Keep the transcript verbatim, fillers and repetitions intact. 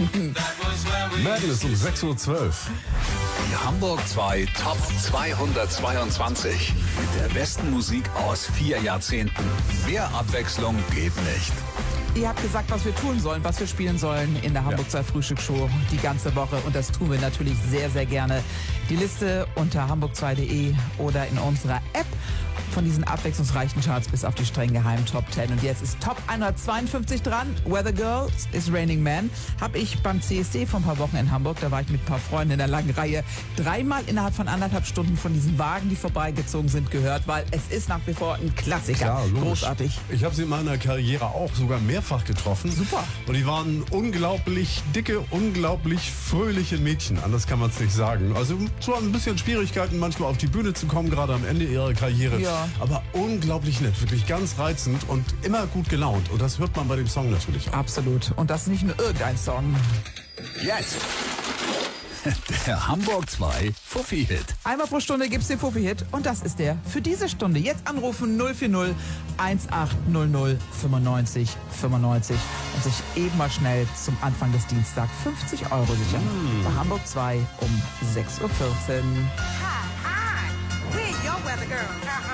Madness um sechs Uhr zwölf. Die Hamburg zwei Top zweihundertzweiundzwanzig. Mit der besten Musik aus vier Jahrzehnten. Mehr Abwechslung geht nicht. Ihr habt gesagt, was wir tun sollen, was wir spielen sollen in der Hamburg zwei Frühstücksshow die ganze Woche. Und das tun wir natürlich sehr, sehr gerne. Die Liste unter hamburg zwei punkt de oder in unserer App von diesen abwechslungsreichen Charts bis auf die streng geheimen Top zehn. Und jetzt ist Top hundertzweiundfünfzig dran. Weather Girls is Raining Man. Hab ich beim C S D vor ein paar Wochen in Hamburg, da war ich mit ein paar Freunden in der langen Reihe, dreimal innerhalb von anderthalb Stunden von diesen Wagen, die vorbeigezogen sind, gehört, weil es ist nach wie vor ein Klassiker. Klar, logisch. Großartig. Ich habe sie in meiner Karriere auch sogar mehrfach getroffen. Super. Und die waren unglaublich dicke, unglaublich fröhliche Mädchen. Anders kann man es nicht sagen. Also zwar ein bisschen Schwierigkeiten, manchmal auf die Bühne zu kommen, gerade am Ende ihrer Karriere. Ja. Aber unglaublich nett, wirklich ganz reizend und immer gut gelaunt. Und das hört man bei dem Song natürlich auch. Absolut. Und das ist nicht nur irgendein Song. Jetzt der Hamburg zwei Fuffi-Hit. Einmal pro Stunde gibt's den Fuffi-Hit und das ist der für diese Stunde. Jetzt anrufen null vier null eins acht null null fünfundneunzig fünfundneunzig und sich eben mal schnell zum Anfang des Dienstags fünfzig Euro sichern. Mm. Bei Hamburg zwei um sechs Uhr vierzehn. Hi, hi, we're your weather girl.